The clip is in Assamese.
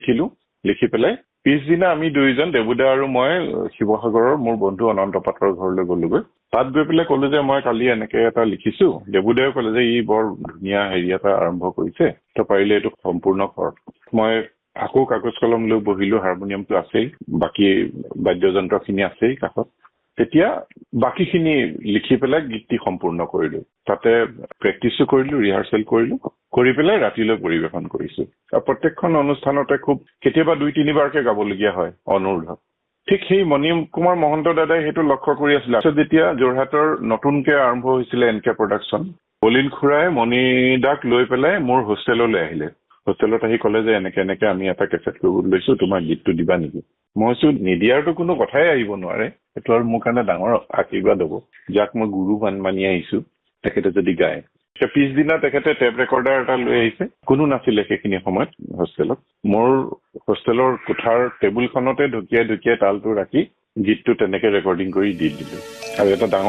লিখিলো লিখি পেলাই পিছদিনা আমি দুইজন দেবুদা আৰু মই শিৱসাগৰৰ মোৰ বন্ধু অনন্ত পাত্ৰৰ ঘৰলৈ গলোগৈ তাত গৈ পেলাই ক'লো যে মই কালি এনেকে এটা লিখিছো দেবুদাই ক'লে যে ই বৰ ধুনীয়া হেৰি এটা আৰম্ভ কৰিছে তো পাৰিলে এইটো সম্পূৰ্ণ কৰ মই আকৌ কাগজ কলম লৈ বহিলো হাৰমনিয়ামটো আছেই বাকি বাদ্যযন্ত্ৰখিনি আছেই কাষত তেতিয়া বাকিখিনি লিখি পেলাই গীতটি সম্পূৰ্ণ কৰিলো তাতে প্ৰেক্টিছো কৰিলো ৰিহাৰ্সেল কৰিলো কৰি পেলাই ৰাতিলৈ পৰিবেশন কৰিছো আৰু প্ৰত্যেকখন অনুষ্ঠানতে খুব কেতিয়াবা 2-3 বাৰকে গাবলগীয়া হয় অনুৰোধ ঠিক সেই মণি কুমাৰ মহন্ত দাদাই সেইটো লক্ষ্য কৰি আছিল যেতিয়া যোৰহাটৰ নতুনকে আৰম্ভ হৈছিল এনকে প্ৰডাকচন বলিন খুৰাই মণিদাক লৈ পেলাই মোৰ হোষ্টেললৈ আহিলে হোষ্টেলত আহি ক'লে যে এনেকে আমি এটা কেছেট কৰিব লৈছো তোমাৰ গীতটো দিবা নেকি মই কৈছো নিদিয়াৰটো কোনো কথাই আহিব নোৱাৰে সেইটো আৰু মোৰ কাৰণে ডাঙৰ আশীৰ্বাদ হ'ব যাক মই গুৰু মানি আহিছো তেখেতে যদি গায় পিছদিনা তেখেতে টেপ ৰেকৰ্ডাৰ এটা লৈ আহিছে কোনো নাছিলে সেইখিনি সময়ত হোষ্টেলত মোৰ হোষ্টেলৰ কোঠাৰ টেবুলখনতে ঢুকিয়াই তালটো ৰাখি গীতটো তেনেকে ৰেকৰ্ডিং কৰি দি দিলো আৰু এটা ডাঙৰ